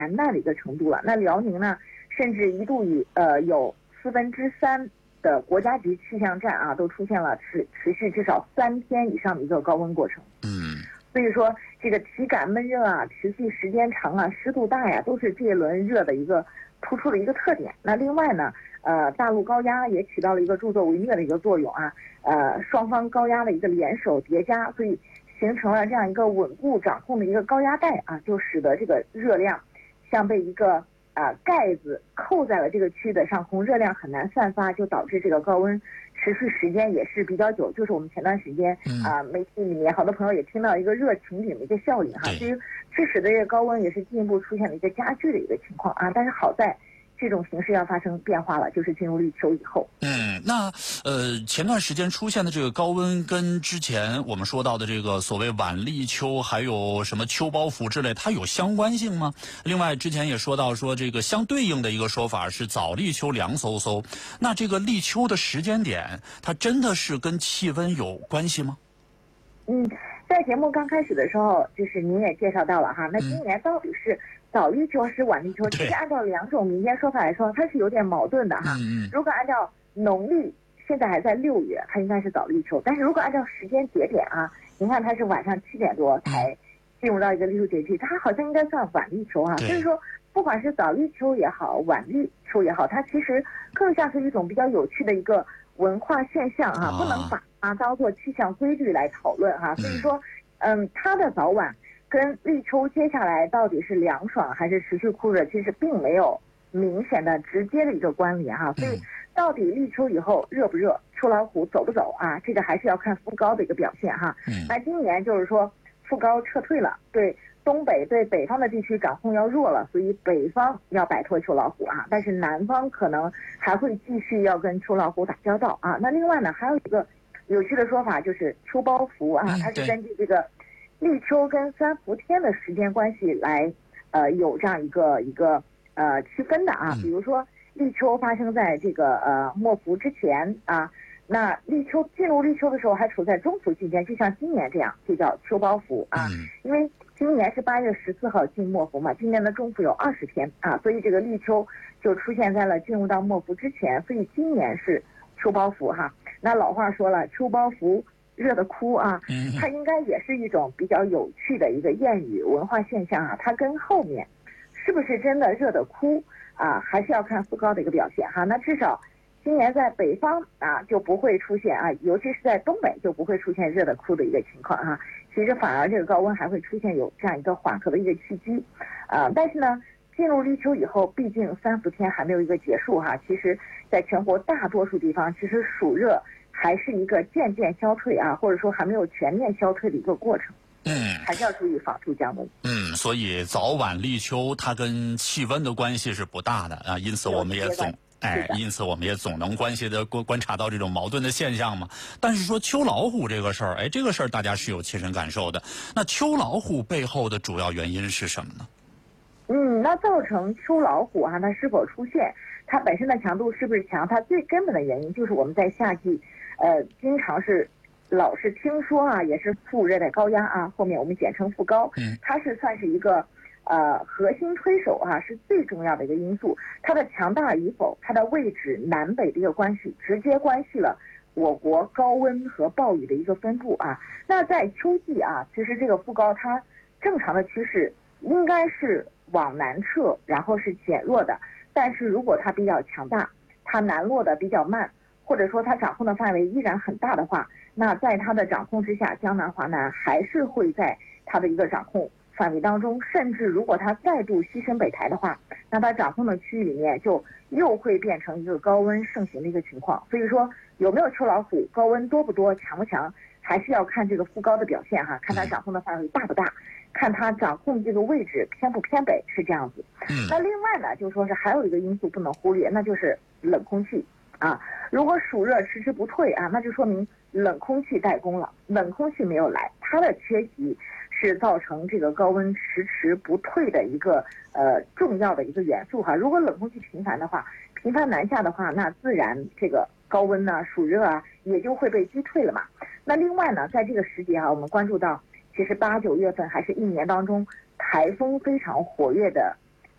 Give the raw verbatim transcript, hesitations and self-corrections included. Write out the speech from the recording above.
难耐的一个程度了。那辽宁呢，甚至一度以呃有四分之三的国家级气象站啊，都出现了持持续至少三天以上的一个高温过程。 嗯， 所以说这个体感闷热啊，持续时间长啊，湿度大呀，都是这一轮热的一个突出的一个特点。那另外呢，呃，大陆高压也起到了一个助纣为虐的一个作用啊，呃，双方高压的一个联手叠加，所以形成了这样一个稳固掌控的一个高压带啊，就使得这个热量像被一个啊、呃、盖子扣在了这个区域的上空，热量很难散发，就导致这个高温持续时间也是比较久。就是我们前段时间啊、呃、媒体里面好多朋友也听到一个热擎顶的一个效应哈，其实致使的这个高温也是进一步出现了一个加剧的一个情况啊。但是好在这种形势要发生变化了，就是进入立秋以后。 嗯，那呃，前段时间出现的这个高温，跟之前我们说到的这个所谓晚立秋，还有什么秋包伏之类，它有相关性吗？另外，之前也说到说这个相对应的一个说法是早立秋凉飕飕，那这个立秋的时间点，它真的是跟气温有关系吗？ 嗯，在节目刚开始的时候，就是您也介绍到了哈，那今年到底是早立秋还是晚立秋？其实按照两种民间说法来说，它是有点矛盾的哈。 嗯嗯。 如果按照农历现在还在六月，它应该是早立秋，但是如果按照时间节点啊，您看它是晚上七点多才进入到一个立秋节气，它好像应该算晚立秋哈。所以说，不管是早立秋也好，晚立秋也好，它其实更像是一种比较有趣的一个文化现象啊，不能把它当做气象规律来讨论哈。所以说，嗯，它的早晚跟立秋接下来到底是凉爽还是持续酷热，其实并没有明显的直接的一个关联哈。所以到底立秋以后热不热，秋老虎走不走啊？这个还是要看副高的一个表现哈。那今年就是说副高撤退了，对东北对北方的地区掌控要弱了，所以北方要摆脱秋老虎啊，但是南方可能还会继续要跟秋老虎打交道啊。那另外呢，还有一个有趣的说法就是秋包伏啊，它是根据这个立秋跟三伏天的时间关系来呃有这样一个一个呃区分的啊。比如说立秋发生在这个呃末伏之前啊，那立秋进入立秋的时候还处在中伏期间，就像今年这样，就叫秋包伏啊。因为今年是八月十四号进末伏嘛，今年的中伏有二十天啊，所以这个立秋就出现在了进入到末伏之前，所以今年是秋包伏哈。那老话说了，秋包伏热得哭啊，它应该也是一种比较有趣的一个谚语文化现象啊。它跟后面是不是真的热得哭啊，还是要看副高的一个表现哈。那至少今年在北方啊就不会出现啊，尤其是在东北就不会出现热得哭的一个情况哈。其实反而这个高温还会出现有这样一个缓和的一个契机啊。但是呢，进入立秋以后，毕竟三伏天还没有一个结束哈。其实在全国大多数地方，其实暑热还是一个渐渐消退啊，或者说还没有全面消退的一个过程。 嗯， 还是要注意防暑降温。 嗯，所以早晚立秋它跟气温的关系是不大的啊，因此我们也总哎，因此我们也总能关系的观观察到这种矛盾的现象嘛。但是说秋老虎这个事儿，哎，这个事儿大家是有切身感受的。那秋老虎背后的主要原因是什么呢？ 嗯，那造成秋老虎啊，它是否出现，它本身的强度是不是强？它最根本的原因就是我们在夏季，呃，经常是。老是听说啊，也是副热带高压啊，后面我们简称副高，它是算是一个呃核心推手啊，是最重要的一个因素。它的强大与否，它的位置南北的一个关系，直接关系了我国高温和暴雨的一个分布啊。那在秋季啊，其实这个副高它正常的趋势应该是往南撤，然后是减弱的。但是如果它比较强大，它南落的比较慢，或者说它掌控的范围依然很大的话，那在它的掌控之下，江南华南还是会在它的一个掌控范围当中，甚至如果它再度西伸北抬的话，那它掌控的区域里面就又会变成一个高温盛行的一个情况。所以说有没有秋老虎，高温多不多，强不强，还是要看这个副高的表现哈，看它掌控的范围大不大，看它掌控这个位置偏不偏北，是这样子。那另外呢，就说是还有一个因素不能忽略，那就是冷空气啊。如果暑热迟迟不退啊，那就说明冷空气怠工了，冷空气没有来，它的缺席是造成这个高温迟迟不退的一个呃重要的一个元素哈。如果冷空气频繁的话，频繁南下的话，那自然这个高温呢、暑热啊也就会被击退了嘛。那另外呢，在这个时节啊，我们关注到，其实八九月份还是一年当中台风非常活跃的